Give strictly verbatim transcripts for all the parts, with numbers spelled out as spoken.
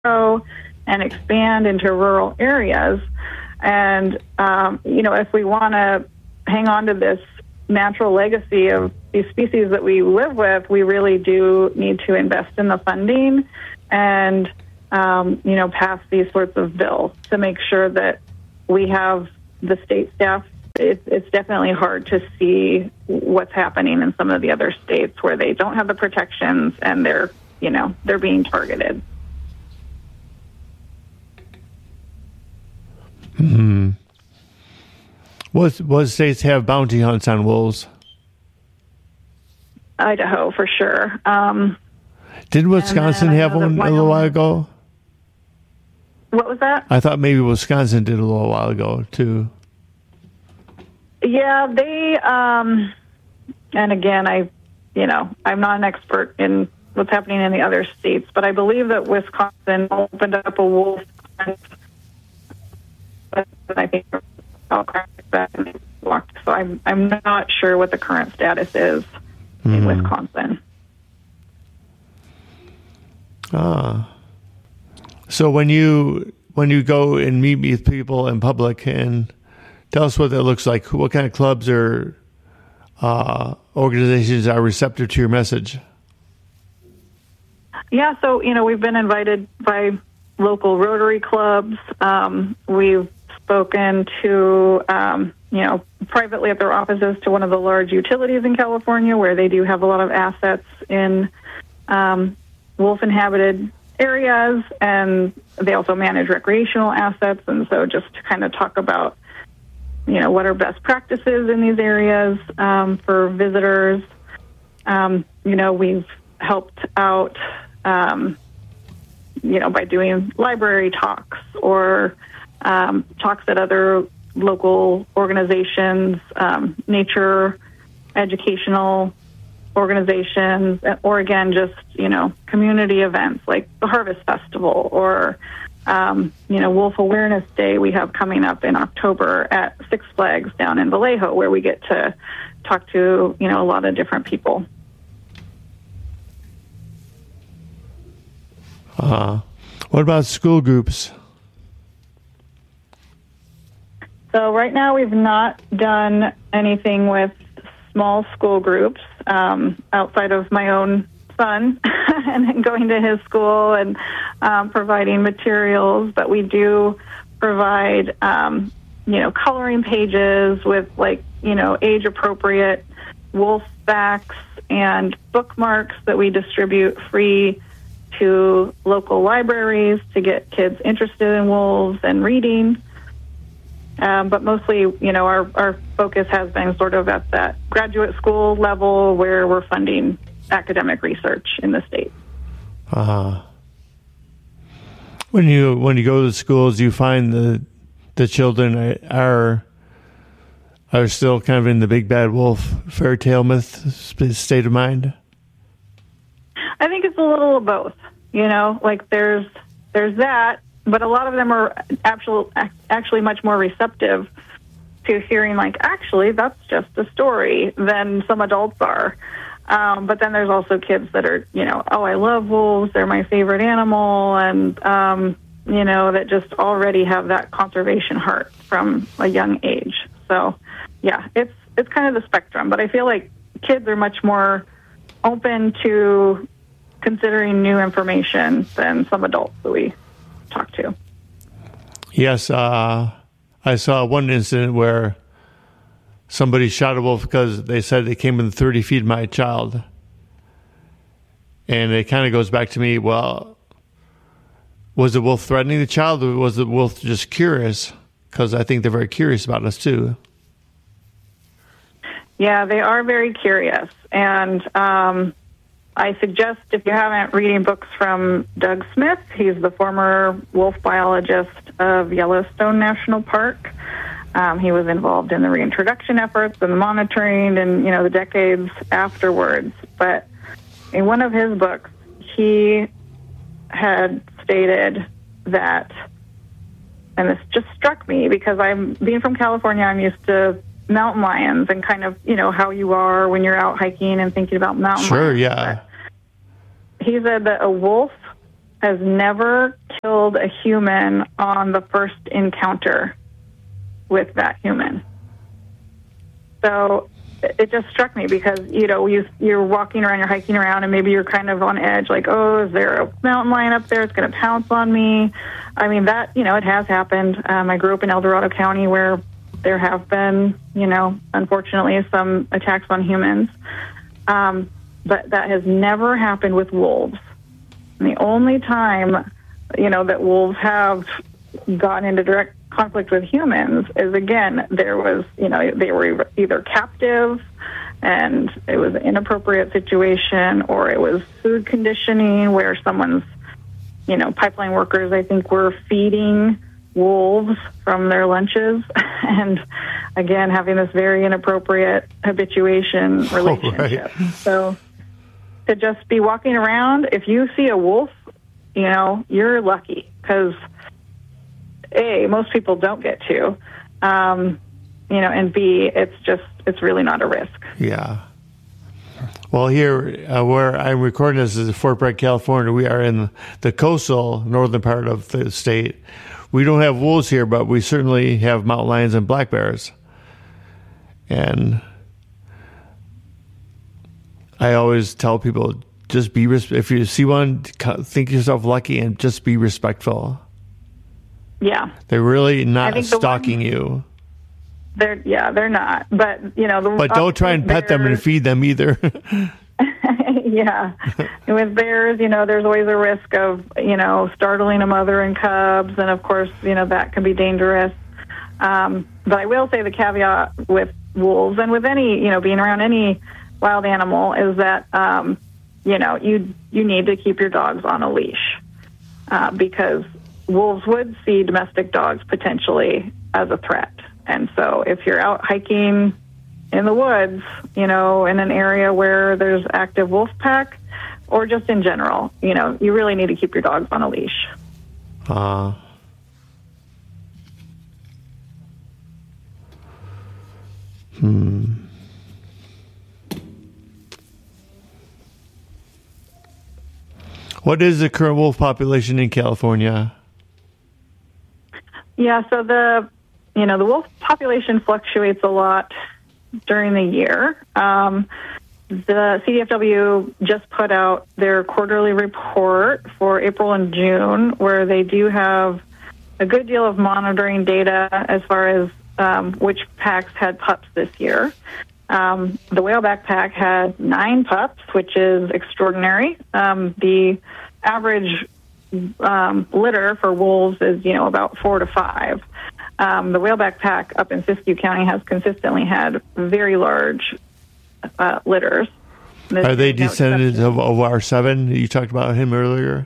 grow and expand into rural areas. And, um, you know, if we want to hang on to this natural legacy of these species that we live with, we really do need to invest in the funding and, um, you know, pass these sorts of bills to make sure that we have the state staff. It's, it's definitely hard to see what's happening in some of the other states where they don't have the protections and they're, you know, they're being targeted. Hmm. What what states have bounty hunts on wolves? Idaho, for sure. Um, Did Wisconsin have one a little while ago? What was that? I thought maybe Wisconsin did a little while ago, too. Yeah, they, um, and again, I, you know, I'm not an expert in what's happening in the other states, but I believe that Wisconsin opened up a wolf hunt. I think so I'm I'm not sure what the current status is mm. in Wisconsin. Ah. So when you when you go and meet with people in public, and tell us what that looks like. What kind of clubs or uh, organizations are receptive to your message? Yeah, so you know we've been invited by local Rotary clubs. Um, we've spoken to, um, you know, privately at their offices to one of the large utilities in California where they do have a lot of assets in um, wolf-inhabited areas, and they also manage recreational assets. And so just to kind of talk about, you know, what are best practices in these areas um, for visitors. Um, you know, we've helped out, um, you know, by doing library talks or Um, talks at other local organizations, um, nature educational organizations, or again, just, you know, community events like the Harvest Festival or, um, you know, Wolf Awareness Day we have coming up in October at Six Flags down in Vallejo, where we get to talk to, you know, a lot of different people. Uh, what about school groups? So right now we've not done anything with small school groups um, outside of my own son and going to his school and um, providing materials. But we do provide, um, you know, coloring pages with like, you know, age-appropriate wolf facts and bookmarks that we distribute free to local libraries to get kids interested in wolves and reading. Um, but mostly, you know, our, our focus has been sort of at that graduate school level where we're funding academic research in the state. Uh-huh. When you when you go to the schools, you find the the children are are still kind of in the big bad wolf fairy tale myth state of mind? I think it's a little of both. You know, like there's there's that. But a lot of them are actually, actually much more receptive to hearing, like, actually, that's just a story than some adults are. Um, but then there's also kids that are, you know, oh, I love wolves. They're my favorite animal. And, um, you know, that just already have that conservation heart from a young age. So, yeah, it's it's kind of the spectrum. But I feel like kids are much more open to considering new information than some adults that we talk to. Yes, uh, I saw one incident where somebody shot a wolf because they said they came in thirty feet of my child. And it kind of goes back to me, well, was the wolf threatening the child or was the wolf just curious? Because I think they're very curious about us too. Yeah, they are very curious. And um, I suggest, if you haven't, reading books from Doug Smith. He's the former wolf biologist of Yellowstone National Park. Um, he was involved in the reintroduction efforts and the monitoring and, you know, the decades afterwards. But in one of his books, he had stated that, and this just struck me because I'm, being from California, I'm used to mountain lions and kind of, you know, how you are when you're out hiking and thinking about mountain sure, lions. Sure, yeah. But he said that a wolf has never killed a human on the first encounter with that human. So it just struck me because, you know, you, you're walking around, you're hiking around, and maybe you're kind of on edge, like, oh, is there a mountain lion up there? It's going to pounce on me. I mean, that, you know, it has happened. Um, I grew up in El Dorado County where there have been, you know, unfortunately, some attacks on humans. Um, but that has never happened with wolves. And the only time, you know, that wolves have gotten into direct conflict with humans is, again, there was, you know, they were either captive and it was an inappropriate situation, or it was food conditioning where someone's, you know, pipeline workers, I think, were feeding wolves from their lunches. And again, having this very inappropriate habituation relationship. Oh, right. So to just be walking around, if you see a wolf, you know, you're lucky because A, most people don't get to, um, you know, and B, it's just, it's really not a risk. Yeah. Well, here uh, where I'm recording this is in Fort Bragg, California. We are in the coastal northern part of the state. We don't have wolves here, but we certainly have mountain lions and black bears. And I always tell people, just be, res- if you see one, think yourself lucky and just be respectful. Yeah. They're really not stalking one, you. They're, yeah, they're not. But, you know, the, but don't try and pet them and feed them either. Yeah. With bears, you know, there's always a risk of, you know, startling a mother and cubs. And of course, you know, that can be dangerous. Um, but I will say the caveat with wolves and with any, you know, being around any wild animal is that, um, you know, you, you need to keep your dogs on a leash uh, because wolves would see domestic dogs potentially as a threat. And so if you're out hiking in the woods, you know, in an area where there's active wolf pack, or just in general, you know, you really need to keep your dogs on a leash. Uh, hmm. What is the current wolf population in California? Yeah, so the, you know, the wolf population fluctuates a lot during the year. Um, the C D F W just put out their quarterly report for April and June, where they do have a good deal of monitoring data as far as um, which packs had pups this year. Um, the whaleback pack had nine pups, which is extraordinary. Um, the average um, litter for wolves is, you know, about four to five. Um, the whaleback pack up in Siskiyou County has consistently had very large uh, litters. This Are they descendants of O R seven? You talked about him earlier.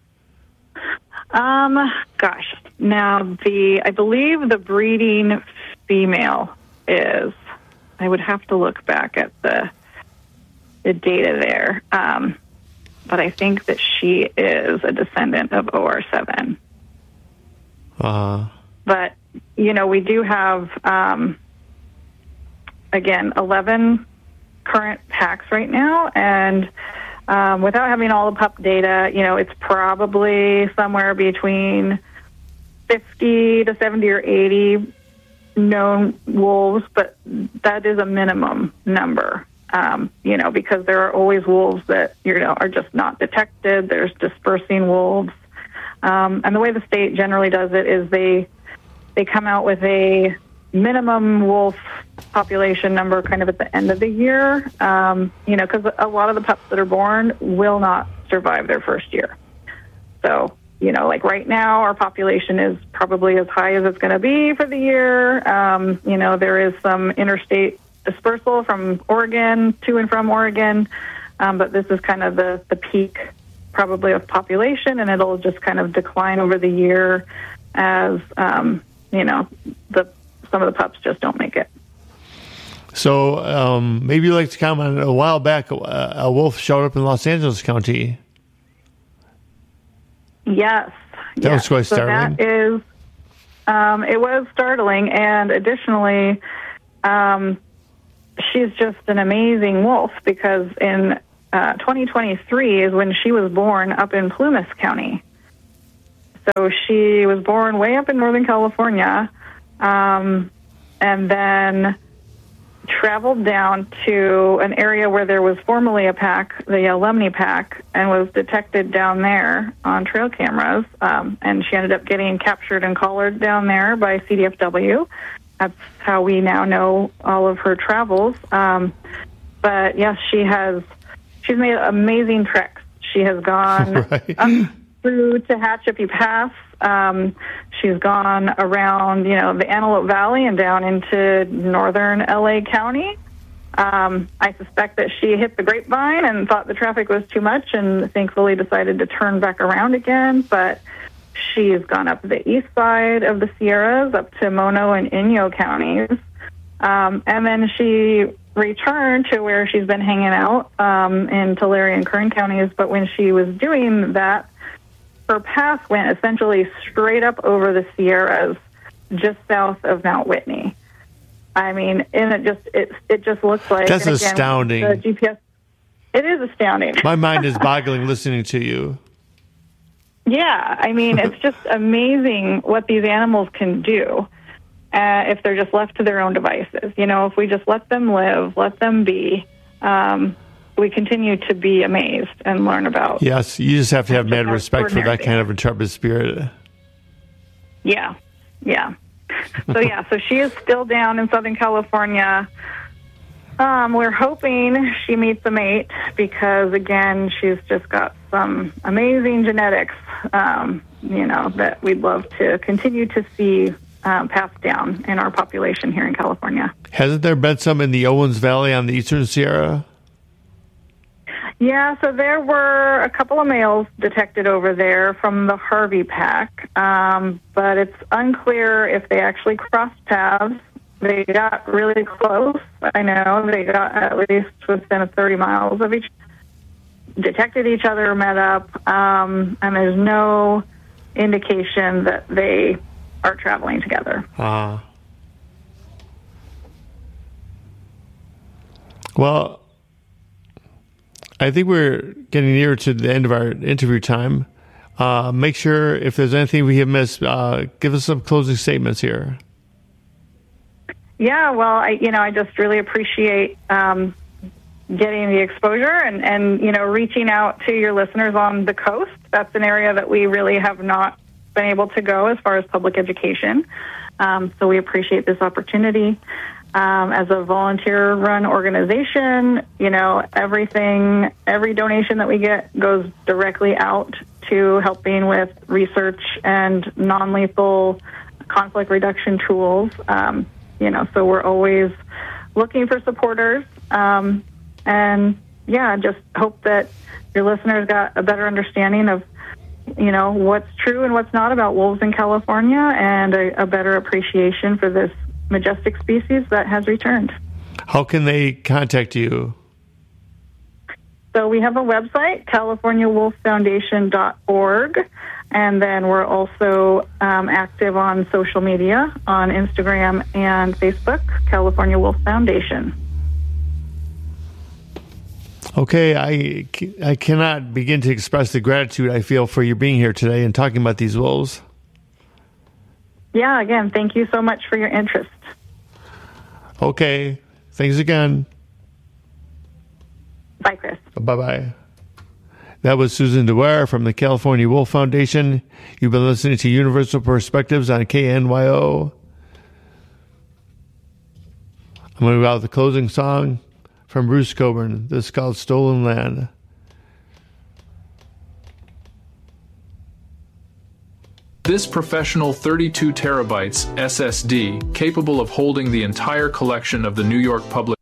Um, gosh, now the I believe the breeding female is. I would have to look back at the the data there, um, but I think that she is a descendant of O R seven. Uh. But you know, we do have, um, again, eleven current packs right now. And um, without having all the pup data, you know, it's probably somewhere between fifty to seventy or eighty known wolves, but that is a minimum number, um, you know, because there are always wolves that, you know, are just not detected. There's dispersing wolves. Um, and the way the state generally does it is they they come out with a minimum wolf population number kind of at the end of the year, um, you know, because a lot of the pups that are born will not survive their first year. So, you know, like right now, our population is probably as high as it's going to be for the year. Um, you know, there is some interstate dispersal from Oregon to and from Oregon, um, but this is kind of the, the peak probably of population, and it'll just kind of decline over the year as, um, you know, the some of the pups just don't make it. So um, maybe you'd like to comment, a while back, a, a wolf showed up in Los Angeles County. Yes. That yes. was quite so startling. That is, um, it was startling, and additionally, um, she's just an amazing wolf because in uh, twenty twenty-three is when she was born up in Plumas County. so she was born way up in Northern California, um, and then traveled down to an area where there was formerly a pack, the Lemny pack, and was detected down there on trail cameras. Um, and she ended up getting captured and collared down there by C D F W. That's how we now know all of her travels. Um, but yes, she has, she's made amazing treks. She has gone right. up through Tehachapi Pass. Um, she's gone around, you know, the Antelope Valley and down into northern L A County. Um, I suspect that she hit the grapevine and thought the traffic was too much and thankfully decided to turn back around again. But she's gone up the east side of the Sierras, up to Mono and Inyo counties. Um, and then she returned to where she's been hanging out um, in Tulare and Kern counties. But when she was doing that, her path went essentially straight up over the Sierras, just south of Mount Whitney. I mean, and it just it it just looks like that's and again, astounding. The G P S, it is astounding. My mind is boggling listening to you. Yeah, I mean, it's just amazing what these animals can do uh, if they're just left to their own devices. You know, if we just let them live, let them be. Um, we continue to be amazed and learn about. Yes, you just have to have mad respect for that kind of intrepid spirit. Yeah, yeah. So, yeah, so she is still down in Southern California. Um, we're hoping she meets a mate because, again, she's just got some amazing genetics, um, you know, that we'd love to continue to see um, passed down in our population here in California. Hasn't there been some in the Owens Valley on the Eastern Sierra? Yeah, so there were a couple of males detected over there from the Harvey pack, um, but it's unclear if they actually crossed paths. They got really close. I know they got at least within thirty miles of each, detected each other, met up, um, and there's no indication that they are traveling together. Ah. Uh, well, I think we're getting near to the end of our interview time. Uh, make sure if there's anything we have missed, uh, give us some closing statements here. Yeah, well, I, you know, I just really appreciate um, getting the exposure and, and, you know, reaching out to your listeners on the coast. That's an area that we really have not been able to go as far as public education. Um, so we appreciate this opportunity. Um, as a volunteer-run organization, you know, everything, every donation that we get goes directly out to helping with research and non-lethal conflict reduction tools. Um, you know, so we're always looking for supporters. Um, and, yeah, just hope that your listeners got a better understanding of, you know, what's true and what's not about wolves in California and a, a better appreciation for this majestic species that has returned. How can they contact you? So we have a website, california wolf foundation dot org, and then we're also um, active on social media on Instagram and Facebook, California Wolf Foundation. Okay, I, I cannot begin to express the gratitude I feel for you being here today and talking about these wolves. Yeah, again, thank you so much for your interest. Okay, thanks again. Bye, Chris. Bye-bye. That was Susan Dwyer from the California Wolf Foundation. You've been listening to Universal Perspectives on K N Y O. I'm going to go out with the closing song from Bruce Coburn. This is called Stolen Land. This professional thirty-two terabytes S S D, capable of holding the entire collection of the New York Public